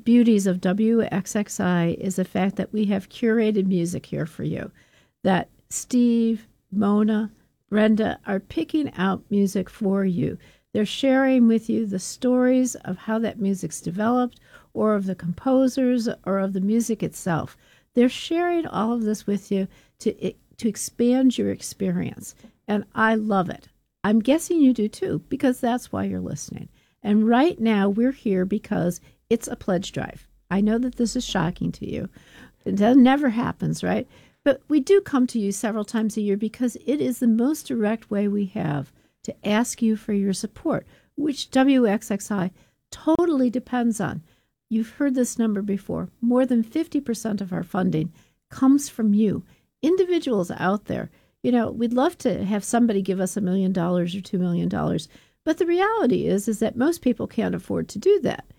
beauties of WXXI is the fact that we have curated music here for you, that Steve, Mona, Brenda are picking out music for you. They're sharing with you the stories of how that music's developed, or of the composers, or of the music itself. They're sharing all of this with you to expand your experience. And I love it. I'm guessing you do too, because that's why you're listening. And right now we're here because it's a pledge drive. I know that this is shocking to you. That never happens, right? But we do come to you several times a year because it is the most direct way we have to ask you for your support, which WXXI totally depends on. You've heard this number before. More than 50% of our funding comes from you. Individuals out there, we'd love to have somebody give us $1 million or $2 million. But the reality is that most people can't afford to do that.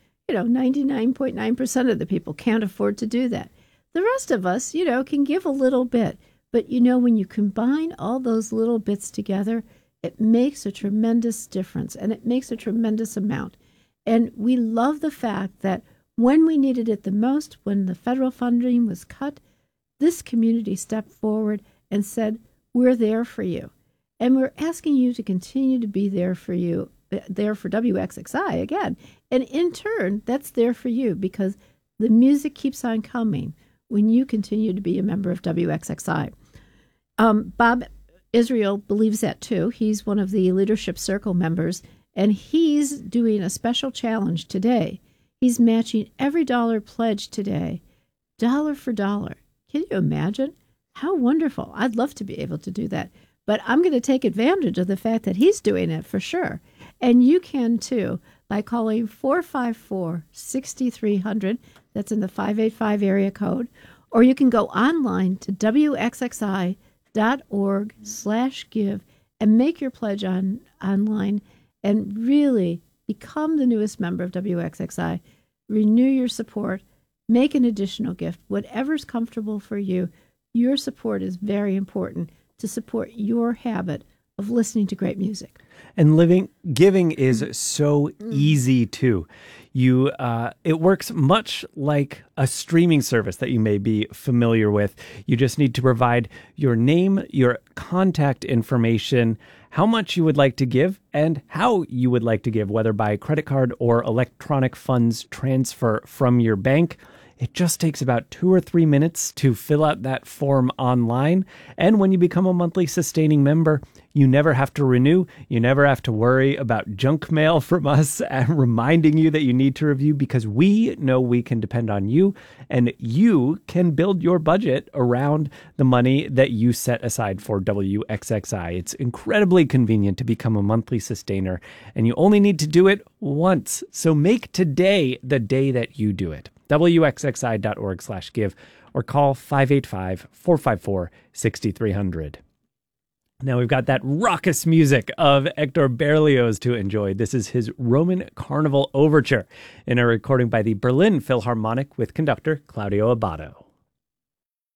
99.9% of the people can't afford to do that. The rest of us, can give a little bit. But, when you combine all those little bits together, it makes a tremendous difference, and it makes a tremendous amount. And we love the fact that when we needed it the most, when the federal funding was cut, this community stepped forward and said, we're there for you. And we're asking you to continue to be there for you, there for WXXI again. And in turn, that's there for you because the music keeps on coming when you continue to be a member of WXXI. Bob Israel believes that too. He's one of the Leadership Circle members, and he's doing a special challenge today. He's matching every dollar pledged today, dollar for dollar. Can you imagine? How wonderful. I'd love to be able to do that. But I'm going to take advantage of the fact that he's doing it for sure. And you can too by calling 454-6300. That's in the 585 area code. Or you can go online to wxxi.org/give and make your pledge online and really become the newest member of WXXI. Renew your support. Make an additional gift. Whatever's comfortable for you. Your support is very important to support your habit of listening to great music. And giving is so easy too. It works much like a streaming service that you may be familiar with. You just need to provide your name, your contact information, how much you would like to give, and how you would like to give, whether by credit card or electronic funds transfer from your bank. It just takes about 2 or 3 minutes to fill out that form online. And when you become a monthly sustaining member, you never have to renew. You never have to worry about junk mail from us and reminding you that you need to review, because we know we can depend on you, and you can build your budget around the money that you set aside for WXXI. It's incredibly convenient to become a monthly sustainer, and you only need to do it once. So make today the day that you do it. WXXI.org/give or call 585-454-6300. Now we've got that raucous music of Hector Berlioz to enjoy. This is his Roman Carnival Overture in a recording by the Berlin Philharmonic with conductor Claudio Abbado.